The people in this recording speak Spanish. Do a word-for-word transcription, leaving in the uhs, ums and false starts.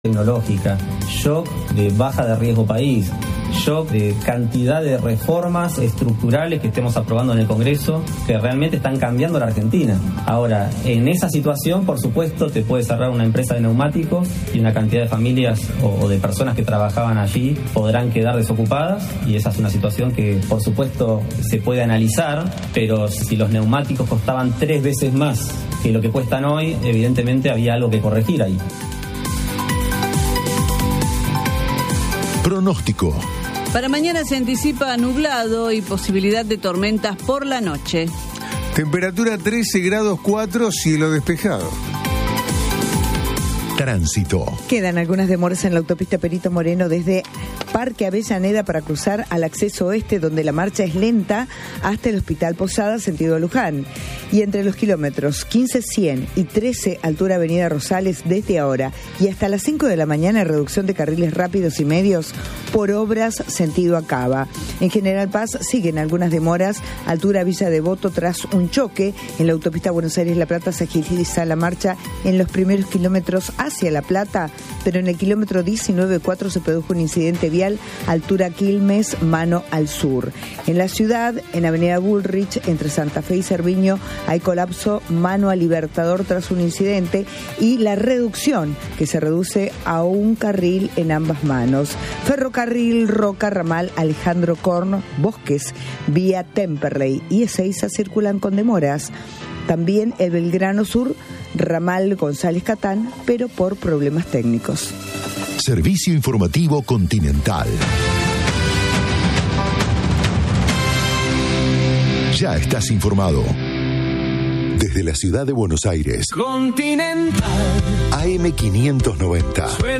tecnológica, shock de baja de riesgo país, shock de cantidad de reformas estructurales que estemos aprobando en el Congreso que realmente están cambiando la Argentina. Ahora, en esa situación, por supuesto, te puede cerrar una empresa de neumáticos y una cantidad de familias o, o de personas que trabajaban allí podrán quedar desocupadas, y esa es una situación que, por supuesto, se puede analizar, pero si los neumáticos costaban tres veces más que lo que cuestan hoy, evidentemente había algo que corregir ahí. Pronóstico. Para mañana se anticipa nublado y posibilidad de tormentas por la noche. Temperatura trece grados cuatro, cielo despejado. Tránsito. Quedan algunas demoras en la autopista Perito Moreno desde Parque Avellaneda para cruzar al acceso oeste, donde la marcha es lenta, hasta el Hospital Posada, sentido Luján. Y entre los kilómetros quince cien y trece, altura Avenida Rosales, desde ahora y hasta las cinco de la mañana, reducción de carriles rápidos y medios por obras, sentido Acaba. En General Paz siguen algunas demoras, altura Villa Devoto, tras un choque. En la autopista Buenos Aires-La Plata se agiliza la marcha en los primeros kilómetros hacia La Plata, pero en el kilómetro diecinueve cuatro se produjo un incidente vial, altura Quilmes, mano al sur. En la ciudad, en Avenida Bullrich, entre Santa Fe y Cerviño, hay colapso, mano a Libertador tras un incidente, y la reducción, que se reduce a un carril en ambas manos. Ferrocarril Roca, ramal Alejandro Korn, Bosques, vía Temperley y Ezeiza circulan con demoras. También el Belgrano Sur, ramal González Catán, pero por problemas técnicos. Servicio Informativo Continental. Ya estás informado. Desde la ciudad de Buenos Aires. Continental. A M quinientos noventa.